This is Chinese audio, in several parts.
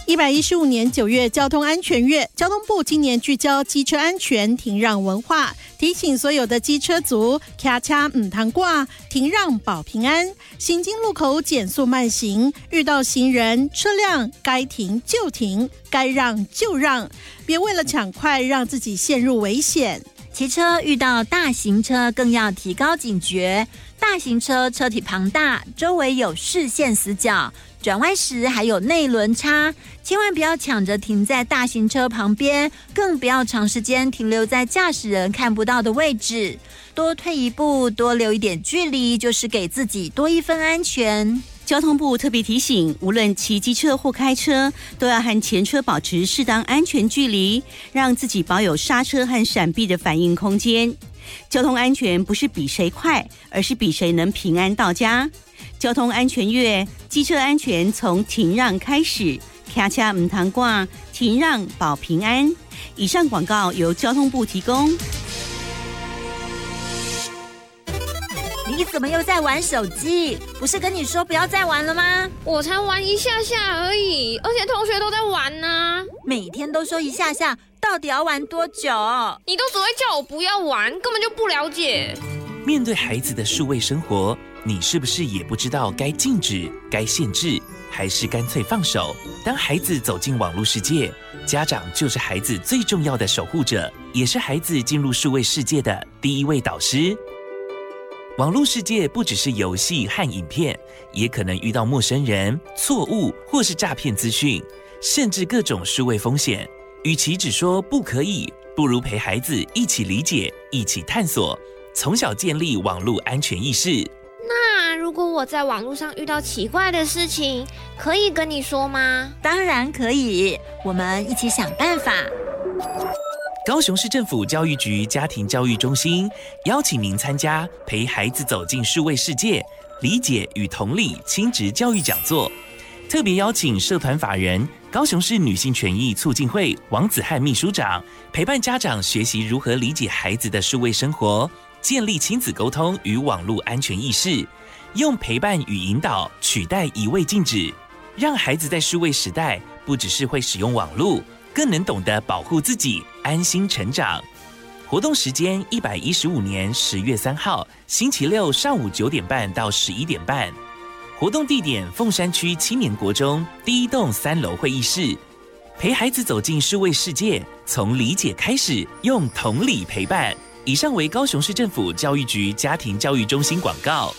115年9月交通安全月，交通部今年聚焦机车安全停让文化，提醒所有的机车族骑车唔通挂，停让保平安。行经路口减速慢行，遇到行人车辆该停就停，该让就让，别为了抢快让自己陷入危险。 骑车遇到大型车更要提高警觉，大型车车体庞大，周围有视线死角，转弯时还有内轮差，千万不要抢着停在大型车旁边，更不要长时间停留在驾驶人看不到的位置，多退一步，多留一点距离，就是给自己多一分安全。 交通部特别提醒，无论骑机车或开车，都要和前车保持适当安全距离，让自己保有刹车和闪避的反应空间。交通安全不是比谁快，而是比谁能平安到家。交通安全月，机车安全从停让开始，骑车唔通挂，停让保平安。以上广告由交通部提供。 你怎么又在玩手机？不是跟你说不要再玩了吗？ 我才玩一下下而已，而且同学都在玩呢。 每天都说一下下，到底要玩多久？ 你都只会叫我不要玩，根本就不了解。 面对孩子的数位生活，你是不是也不知道该禁止、该限制，还是干脆放手？当孩子走进网络世界，家长就是孩子最重要的守护者，也是孩子进入数位世界的第一位导师。网络世界不只是游戏和影片，也可能遇到陌生人、错误或是诈骗资讯，甚至各种数位风险。与其只说不可以，不如陪孩子一起理解，一起探索，从小建立网络安全意识。 那如果我在网络上遇到奇怪的事情，可以跟你说吗？ 当然可以，我们一起想办法。 高雄市政府教育局家庭教育中心邀请您参加陪孩子走进数位世界，理解与同理亲职教育讲座，特别邀请社团法人高雄市女性权益促进会王子翰秘书长，陪伴家长学习如何理解孩子的数位生活，建立亲子沟通与网络安全意识，用陪伴与引导取代一味禁止，让孩子在数位时代不只是会使用网络，更能懂得保护自己，安心成长。活动时间115年10月3号星期六上午9点半到11点半。活动地点凤山区青年国中第1栋3楼会议室。陪孩子走进数位世界，从理解开始，用同理陪伴。以上为高雄市政府教育局家庭教育中心广告。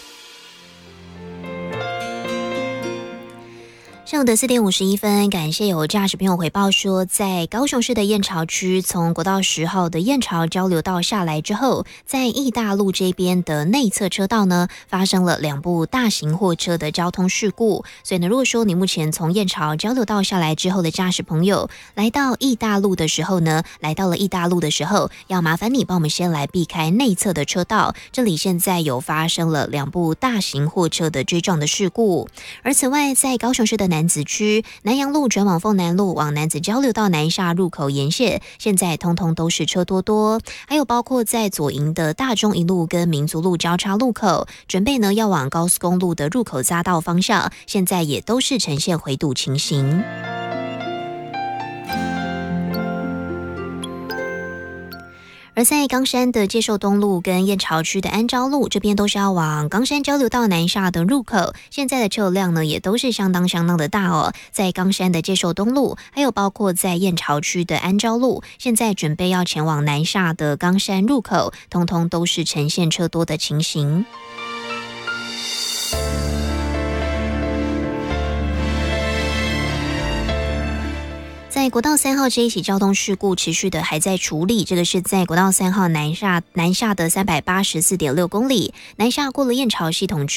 上午的4点51分，感谢有驾驶朋友回报说，在高雄市的燕巢区，从国道10号的燕巢交流道下来之后，在义大路这边的内侧车道呢，发生了2部大型货车的交通事故。所以呢，如果说你目前从燕巢交流道下来之后的驾驶朋友，来到义大路的时候呢，要麻烦你帮我们先来避开内侧的车道，这里现在有发生了2部大型货车的追撞的事故。而此外，在高雄市的楠梓区南阳路转往凤南路往楠梓交流道南下入口沿线，现在通通都是车多多，还有包括在左营的大中一路跟民族路交叉路口，准备呢要往高速公路的入口匝道方向，现在也都是呈现回堵情形。而在冈山的介寿东路跟燕巢区的安昭路这边都是要往冈山交流道南下的入口，现在的车流量呢也都是相当的大哦。在冈山的介寿东路，还有包括在燕巢区的安昭路，现在准备要前往南下的冈山入口，通通都是呈现车多的情形。在国道3号这一起交通事故持续的还在处理，这个是在国道3号南下的384.6公里，南下过了燕巢系统之